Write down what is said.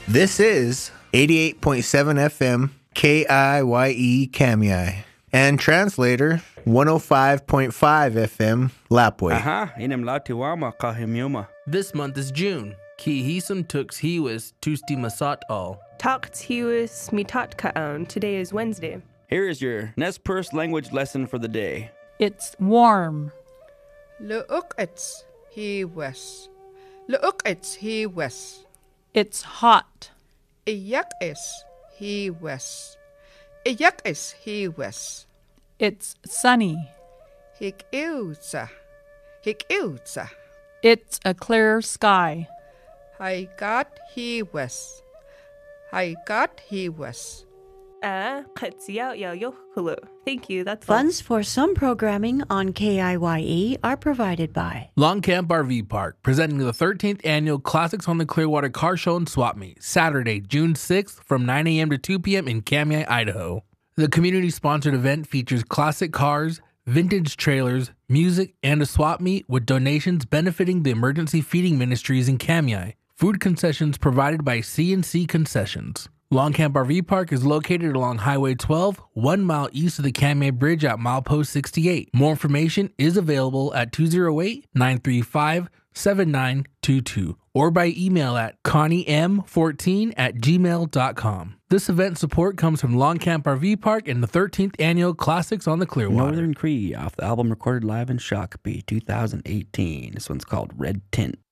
This is 88.7 FM KIYE Kamiai and translator 105.5 FM Lapway. Aha, inem latiwama kahimyuma. This month is June. Ki hisum tux hiwis tusti masat all. Talked hiwis mitat kaon. Today is Wednesday. Here is your Nez Perce language lesson for the day. It's warm. Lu'uk'its he wes. Lu'uk'its he wes. It's hot. Iyak'is he wes. Iyak'is he wes. It's sunny. Hik'iwtsa. Hik'iwtsa. It's a clear sky. Haigat he wes. Haigat he wes. Thank you. That's Funds for some programming on KIYE are provided by Long Camp RV Park, presenting the 13th annual Classics on the Clearwater Car Show and Swap Meet, Saturday, June 6th from 9 a.m. to 2 p.m. in Kamiai, Idaho. The community-sponsored event features classic cars, vintage trailers, music, and a swap meet with donations benefiting the emergency feeding ministries in Kamiai. Food concessions provided by C&C Concessions. Long Camp RV Park is located along Highway 12, 1 mile east of the Kamiai Bridge at milepost 68. More information is available at 208-935-7922 or by email at conniem14@gmail.com. This event support comes from Long Camp RV Park and the 13th Annual Classics on the Clearwater. Northern Cree off the album recorded live in Shakopee 2018. This one's called Red Tint.